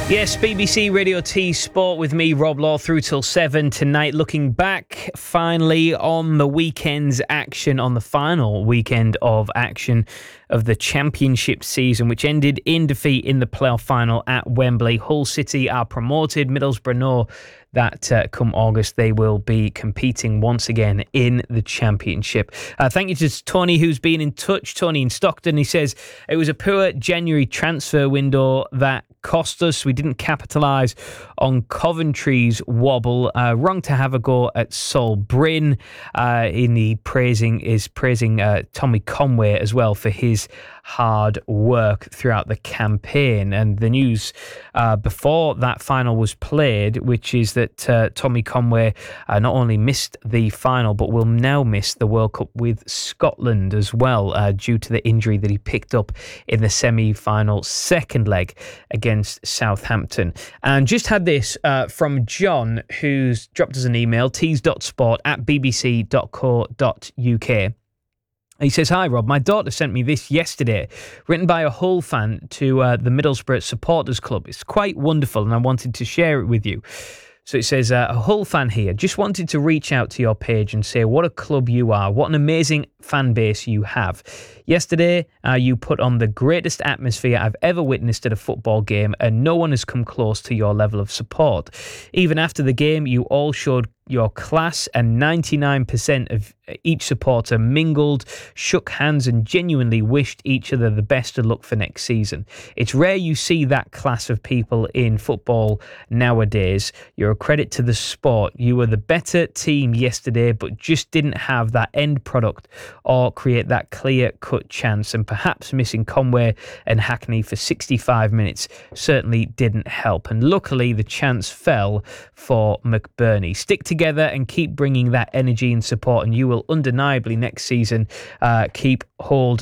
Yes, BBC Radio T Sport with me, Rob Law, through till 7 tonight. Looking back, finally, on the weekend's action, on the final weekend of action of the Championship season, which ended in defeat in the playoff final at Wembley. Hull City are promoted, Middlesbrough know that come August they will be competing once again in the Championship. Thank you to Tony, who's been in touch. Tony in Stockton, he says, it was a poor January transfer window that cost us. We didn't capitalise on Coventry's wobble. Wrong to have a go at Sol Bryn. Praising Tommy Conway as well for his hard work throughout the campaign. And the news before that final was played, which is that Tommy Conway not only missed the final, but will now miss the World Cup with Scotland as well, due to the injury that he picked up in the semi-final second leg against Southampton. And just had this from John, who's dropped us an email, tees.sport@bbc.co.uk. He says, "Hi Rob, my daughter sent me this yesterday, written by a Hull fan to the Middlesbrough Supporters Club. It's quite wonderful and I wanted to share it with you." So it says, a Hull fan here, just wanted to reach out to your page and say what a club you are, what an amazing fan base you have. Yesterday, you put on the greatest atmosphere I've ever witnessed at a football game, and no one has come close to your level of support. Even after the game, you all showed your class, and 99% of each supporter mingled, shook hands and genuinely wished each other the best of luck for next season. It's rare you see that class of people in football nowadays. You're a credit to the sport. You were the better team yesterday, but just didn't have that end product or create that clear-cut chance, and perhaps missing Conway and Hackney for 65 minutes certainly didn't help. And luckily, the chance fell for McBurney. Stick together and keep bringing that energy and support, and you will undeniably next season keep hold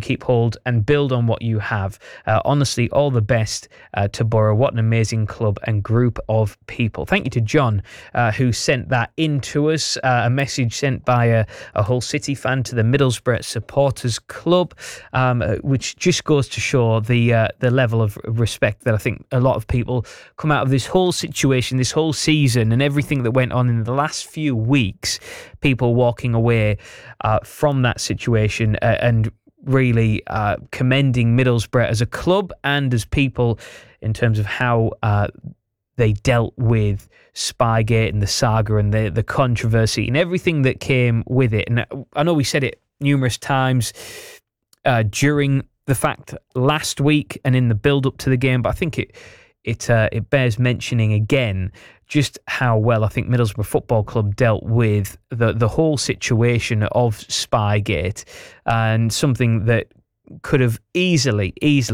and build on what you have. Honestly, all the best to Borough. What an amazing club and group of people. Thank you to John, who sent that in to us, a message sent by a Hull City fan to the Middlesbrough Supporters Club, which just goes to show the level of respect that I think a lot of people come out of this whole situation, this whole season, and everything that went on in the last few weeks, people walking away from that situation and really commending Middlesbrough as a club and as people in terms of how they dealt with Spygate and the saga and the controversy and everything that came with it. And I know we said it numerous times during the fact last week and in the build-up to the game, but I think it bears mentioning again just how well I think Middlesbrough Football Club dealt with the whole situation of Spygate, and something that could have easily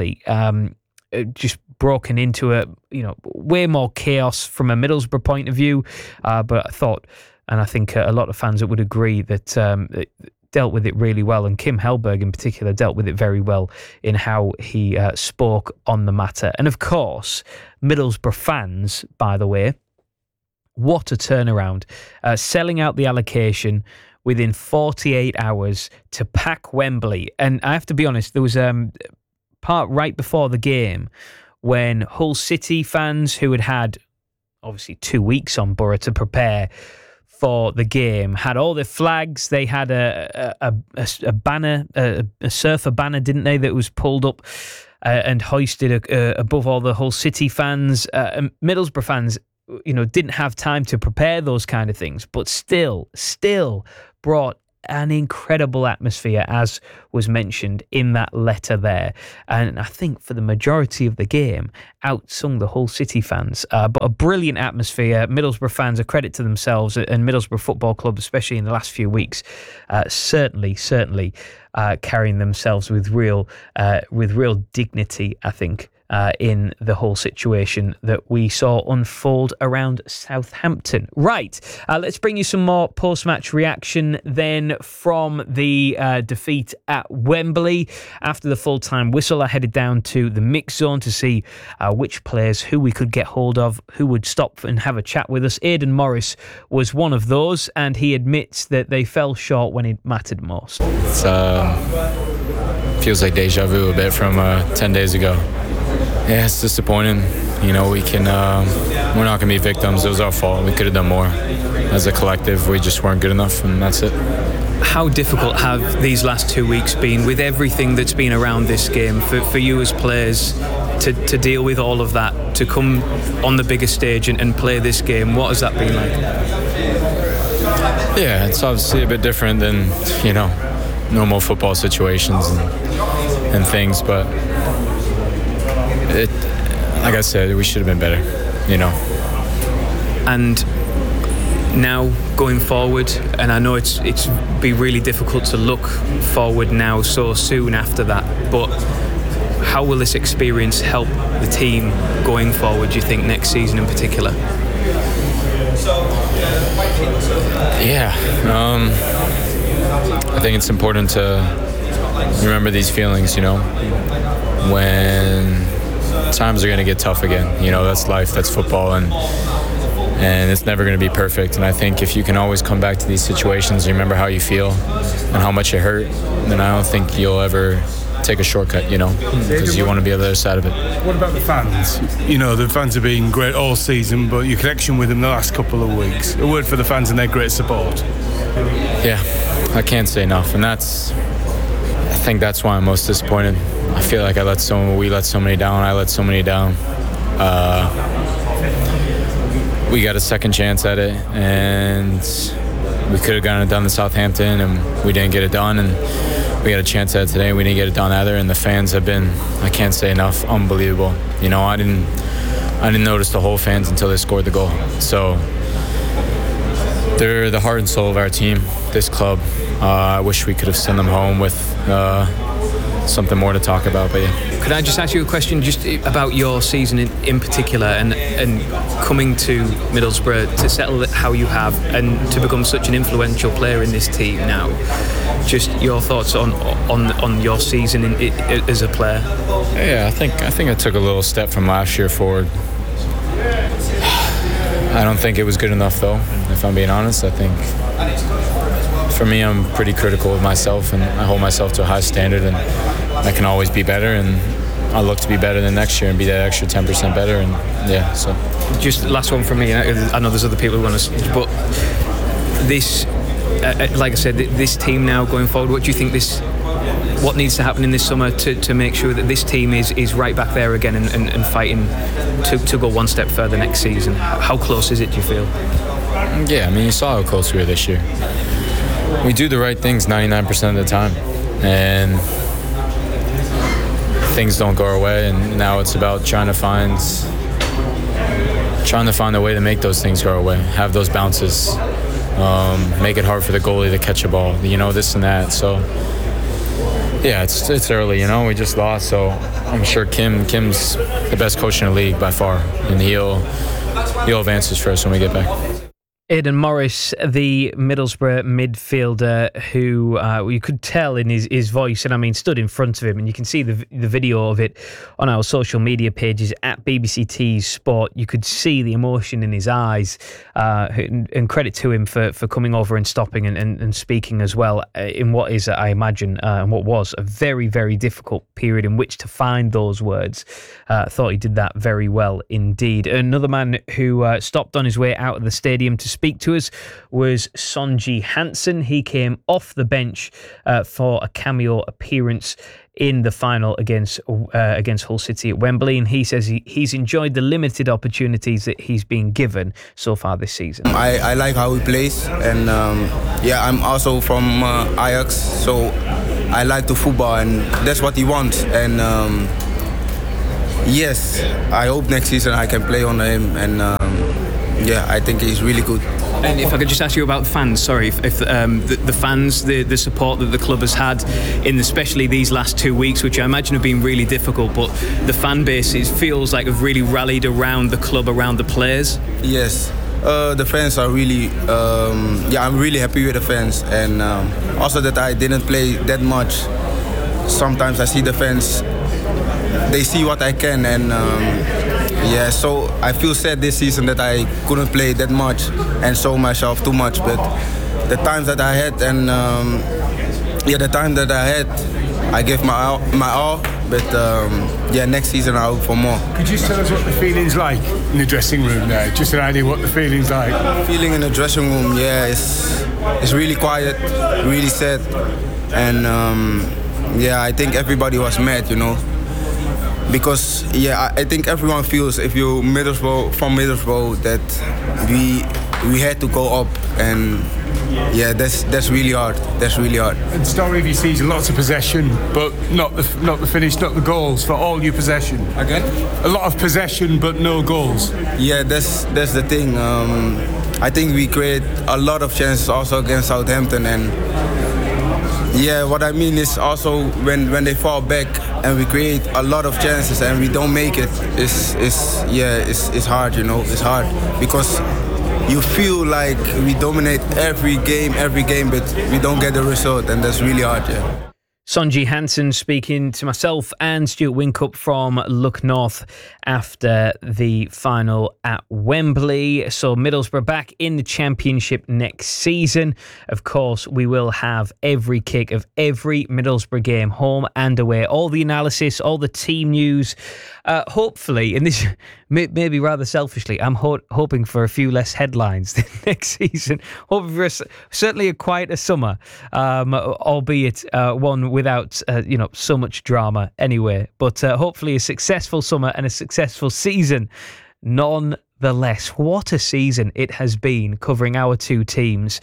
just broken into a way more chaos from a Middlesbrough point of view. But I thought, and I think a lot of fans that would agree that it dealt with it really well, and Kim Hellberg in particular dealt with it very well in how he spoke on the matter. And of course, Middlesbrough fans, by the way, what a turnaround. Selling out the allocation within 48 hours to pack Wembley. And I have to be honest, there was part right before the game when Hull City fans, who had obviously 2 weeks on Borough to prepare for the game, had all their flags. They had a banner, a surfer banner, didn't they, that was pulled up and hoisted above all the Hull City fans. Middlesbrough fans, didn't have time to prepare those kind of things, but still brought an incredible atmosphere, as was mentioned in that letter there. And I think for the majority of the game, outsung the Hull City fans. But a brilliant atmosphere. Middlesbrough fans, a credit to themselves, and Middlesbrough Football Club, especially in the last few weeks, certainly carrying themselves with real dignity, I think. In the whole situation that we saw unfold around Southampton. Right, let's bring you some more post-match reaction then from the defeat at Wembley. After the full-time whistle, I headed down to the mix zone to see which players, who we could get hold of, who would stop and have a chat with us. Aidan Morris was one of those, and he admits that they fell short when it mattered most. It feels like deja vu a bit from 10 days ago. Yeah, it's disappointing. You know, we can. We're not going to be victims. It was our fault. We could have done more. As a collective, we just weren't good enough, and that's it. How difficult have these last 2 weeks been with everything that's been around this game for you as players to deal with all of that, to come on the biggest stage and play this game? What has that been like? Yeah, it's obviously a bit different than, you know, normal football situations and things, but like I said, we should have been better, you know. And now going forward, and I know it's be really difficult to look forward now so soon after that, but how will this experience help the team going forward, do you think, next season in particular? Yeah, I think it's important to remember these feelings, you know, when times are going to get tough again. You know, that's life, that's football, and it's never going to be perfect. And I think if you can always come back to these situations and remember how you feel and how much it hurt, then I don't think you'll ever take a shortcut, you know, because you want to be on the other side of it. What about the fans? You know, the fans have been great all season, but your connection with them the last couple of weeks. A word for the fans and their great support. Yeah, I can't say enough, and I think that's why I'm most disappointed. I feel like we let so many down. I let so many down. We got a second chance at it, and we could have gotten it done in Southampton, and we didn't get it done. And we got a chance at it today, and we didn't get it done either. And the fans have been, I can't say enough, unbelievable. You know, I didn't notice the whole fans until they scored the goal. So they're the heart and soul of our team, this club. I wish we could have sent them home with something more to talk about, but yeah. Could I just ask you a question just about your season in particular and coming to Middlesbrough to settle how you have and to become such an influential player in this team now? Just your thoughts on your season as a player. Yeah, I think I took a little step from last year forward. I don't think it was good enough, though, if I'm being honest. I think for me, I'm pretty critical of myself, and I hold myself to a high standard, and I can always be better, and I look to be better than next year and be that extra 10% better, and yeah, so. Just last one from me. I know there's other people who want to, but this, like I said, this team now going forward, what do you think what needs to happen in this summer to make sure that this team is right back there again and fighting to go one step further next season? How close is it, do you feel? Yeah, I mean, you saw how close we were this year. We do the right things 99% of the time, and things don't go our way, and now it's about trying to find a way to make those things go our way, have those bounces, make it hard for the goalie to catch a ball, you know, this and that. So yeah, it's early, you know, we just lost, so I'm sure Kim's the best coach in the league by far, and he'll have answers for us when we get back. Aidan Morris, the Middlesbrough midfielder who you could tell in his voice, and I mean stood in front of him, and you can see the video of it on our social media pages at BBC Tees Sport. You could see the emotion in his eyes, and credit to him for coming over and stopping and speaking as well in what is, I imagine, and what was a very, very difficult period in which to find those words. I thought he did that very well indeed. Another man who stopped on his way out of the stadium to speak to us was Sonji Hansen. He came off the bench for a cameo appearance in the final against Hull City at Wembley, and he says he's enjoyed the limited opportunities that he's been given so far this season. I like how he plays, and I'm also from Ajax, so I like the football, and that's what he wants. And yes, I hope next season I can play under him, and I think he's really good. And if I could just ask you about the fans, sorry, if the fans, the support that the club has had in especially these last 2 weeks, which I imagine have been really difficult, but the fan base, it feels like have really rallied around the club, around the players. Yes, the fans are really, I'm really happy with the fans, and also that I didn't play that much. Sometimes I see the fans, they see what I can, and so I feel sad this season that I couldn't play that much and show myself too much. But the times that I had, and I gave my all. but next season I hope for more. Could you just tell us what the feeling's like in the dressing room there? Just an idea what the feeling's like. Feeling in the dressing room, it's really quiet, really sad, and I think everybody was mad, because I think everyone feels, if you're from Middlesbrough, that we had to go up, and that's really hard. That's really hard. And story of your season, lots of possession, but not the finish, not the goals for all your possession. Again? A lot of possession, but no goals. Yeah, that's the thing. I think we create a lot of chances also against Southampton, and what I mean is also when they fall back and we create a lot of chances and we don't make it, it's hard, It's hard because you feel like we dominate every game, but we don't get the result, and that's really hard, Sonji Hansen speaking to myself and Stuart Wincup from Look North after the final at Wembley. So Middlesbrough back in the Championship next season. Of course, we will have every kick of every Middlesbrough game, home and away. All the analysis, all the team news. Hopefully, and this maybe rather selfishly, I'm hoping for a few less headlines next season. Hoping for certainly a quieter summer, albeit one without so much drama anyway. But hopefully a successful summer and a successful season nonetheless. What a season it has been covering our two teams.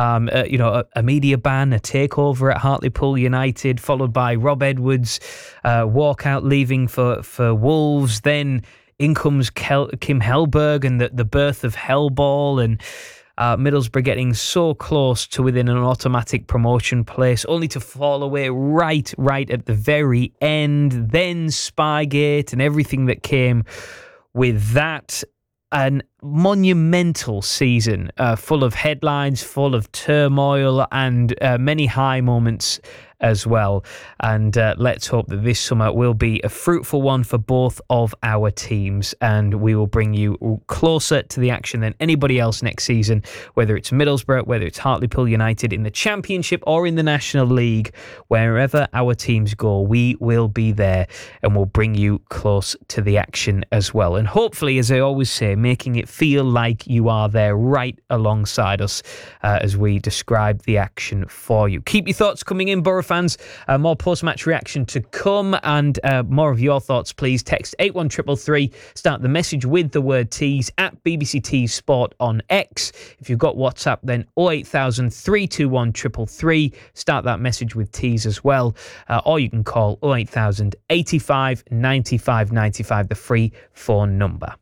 A media ban, a takeover at Hartlepool United, followed by Rob Edwards' walkout leaving for Wolves. Then in comes Kim Hellberg and the birth of Hellball, and Middlesbrough getting so close to within an automatic promotion place, only to fall away right at the very end. Then Spygate and everything that came with that. An monumental season, full of headlines, full of turmoil, and many high moments as well. And let's hope that this summer will be a fruitful one for both of our teams, and we will bring you closer to the action than anybody else next season, whether it's Middlesbrough, whether it's Hartlepool United in the Championship or in the National League. Wherever our teams go, we will be there and we'll bring you close to the action as well. And hopefully, as I always say, making it feel like you are there right alongside us as we describe the action for you. Keep your thoughts coming in, Borough fans. More post-match reaction to come, and more of your thoughts, please. Text 81333. Start the message with the word Tees at BBC Tees Sport on X. If you've got WhatsApp, then 08000 321 333. Start that message with Tees as well. Or you can call 08000 85 95 95, the free phone number.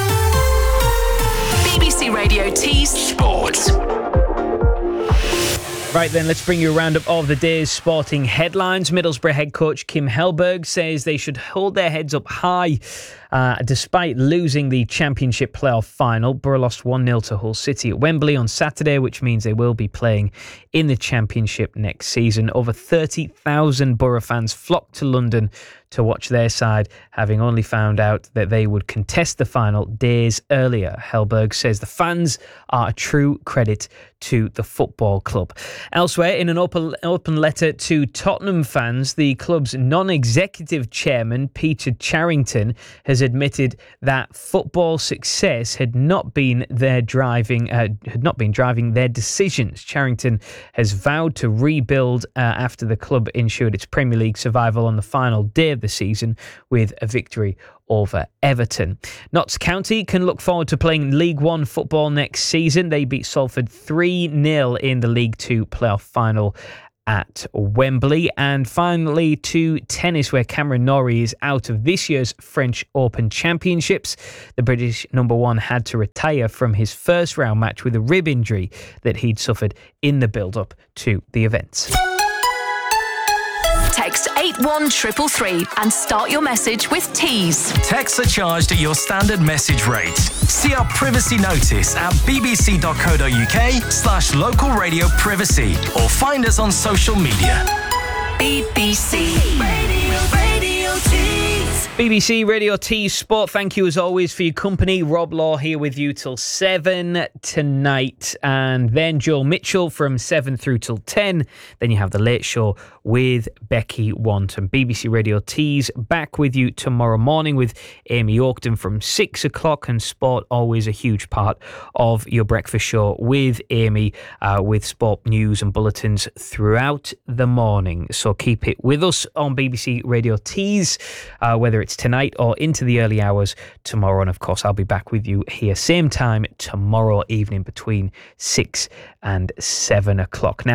BBC Radio Tees Sport. Right then, let's bring you a roundup of the day's sporting headlines. Middlesbrough head coach Kim Hellberg says they should hold their heads up high despite losing the Championship playoff final. Borough lost 1-0 to Hull City at Wembley on Saturday, which means they will be playing in the Championship next season. Over 30,000 Borough fans flocked to London to watch their side, having only found out that they would contest the final days earlier. Hellberg says the fans are a true credit to the football club. Elsewhere, in an open letter to Tottenham fans, the club's non-executive chairman, Peter Charrington, has admitted that football success had not been driving their decisions. Charrington has vowed to rebuild after the club ensured its Premier League survival on the final day of the season with a victory over Everton. Notts County can look forward to playing League One football next season. They beat Salford 3-0 in the League Two playoff final at Wembley. And finally, to tennis, where Cameron Norrie is out of this year's French Open Championships. The British number one had to retire from his first round match with a rib injury that he'd suffered in the build-up to the event. Text 81333 and start your message with Tees. Texts are charged at your standard message rate. See our privacy notice at bbc.co.uk/local radio privacy or find us on social media. BBC Radio Tees. BBC Radio T Sport, thank you as always for your company. Rob Law here with you till 7 tonight. And then Joel Mitchell from 7 through till 10. Then you have The Late Show with Becky Wanton. BBC Radio T's back with you tomorrow morning with Amy Oakton from 6 o'clock. And sport, always a huge part of your breakfast show with Amy, with sport news and bulletins throughout the morning. So keep it with us on BBC Radio T's, whether it's tonight or into the early hours tomorrow. And of course, I'll be back with you here same time tomorrow evening between 6 and 7 o'clock. Now,